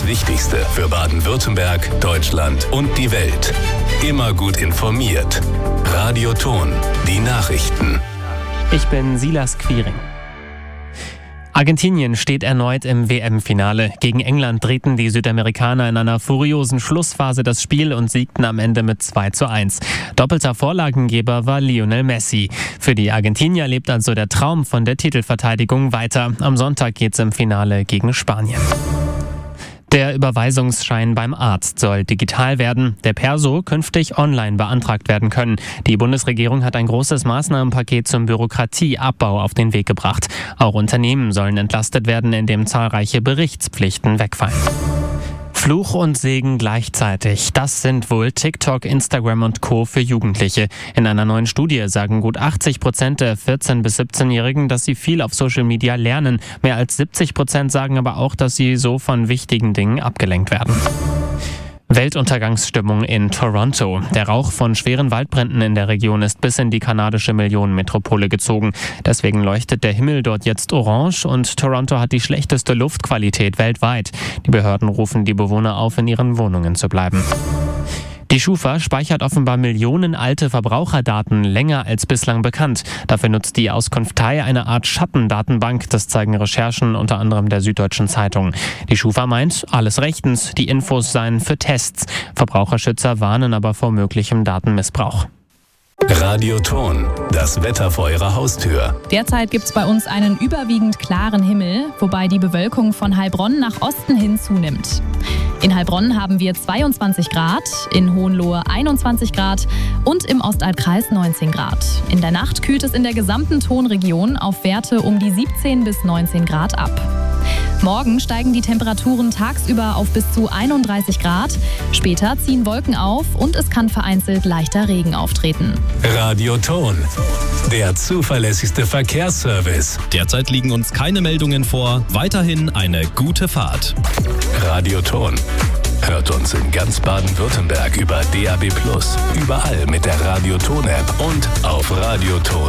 das Wichtigste für Baden-Württemberg, Deutschland und die Welt. Immer gut informiert. Radio Thon, die Nachrichten. Ich bin Silas Quiring. Argentinien steht erneut im WM-Finale. Gegen England drehten die Südamerikaner in einer furiosen Schlussphase das Spiel und siegten am Ende mit 2:1. Doppelter Vorlagengeber war Lionel Messi. Für die Argentinier lebt also der Traum von der Titelverteidigung weiter. Am Sonntag geht's im Finale gegen Spanien. Der Überweisungsschein beim Arzt soll digital werden, der Perso künftig online beantragt werden können. Die Bundesregierung hat ein großes Maßnahmenpaket zum Bürokratieabbau auf den Weg gebracht. Auch Unternehmen sollen entlastet werden, indem zahlreiche Berichtspflichten wegfallen. Fluch und Segen gleichzeitig. Das sind wohl TikTok, Instagram und Co. für Jugendliche. In einer neuen Studie sagen gut 80% der 14- bis 17-Jährigen, dass sie viel auf Social Media lernen. Mehr als 70% sagen aber auch, dass sie so von wichtigen Dingen abgelenkt werden. Weltuntergangsstimmung in Toronto. Der Rauch von schweren Waldbränden in der Region ist bis in die kanadische Millionenmetropole gezogen. Deswegen leuchtet der Himmel dort jetzt orange und Toronto hat die schlechteste Luftqualität weltweit. Die Behörden rufen die Bewohner auf, in ihren Wohnungen zu bleiben. Die Schufa speichert offenbar Millionen alte Verbraucherdaten länger als bislang bekannt. Dafür nutzt die Auskunftei eine Art Schattendatenbank. Das zeigen Recherchen unter anderem der Süddeutschen Zeitung. Die Schufa meint, alles rechtens, die Infos seien für Tests. Verbraucherschützer warnen aber vor möglichem Datenmissbrauch. Radio Thon, das Wetter vor Ihrer Haustür. Derzeit gibt es bei uns einen überwiegend klaren Himmel, wobei die Bewölkung von Heilbronn nach Osten hin zunimmt. In Heilbronn haben wir 22 Grad, in Hohenlohe 21 Grad und im Ostalbkreis 19 Grad. In der Nacht kühlt es in der gesamten Thonregion auf Werte um die 17 bis 19 Grad ab. Morgen steigen die Temperaturen tagsüber auf bis zu 31 Grad. Später ziehen Wolken auf und es kann vereinzelt leichter Regen auftreten. Radio Thon, der zuverlässigste Verkehrsservice. Derzeit liegen uns keine Meldungen vor. Weiterhin eine gute Fahrt. Radio Thon. Hört uns in ganz Baden-Württemberg über DAB+, überall mit der Radio Thon App und auf radiothon.de.